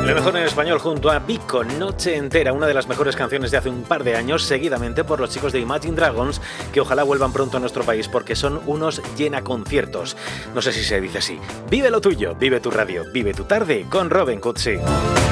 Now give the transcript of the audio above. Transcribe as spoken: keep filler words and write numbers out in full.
Lo mejor en español junto a Vico, Noche Entera, una de las mejores canciones de hace un par de años, seguidamente por los chicos de Imagine Dragons, que ojalá vuelvan pronto a nuestro país porque son unos llena conciertos. No sé si se dice así. Vive lo tuyo, vive tu radio, vive tu tarde con Robin Cutsi.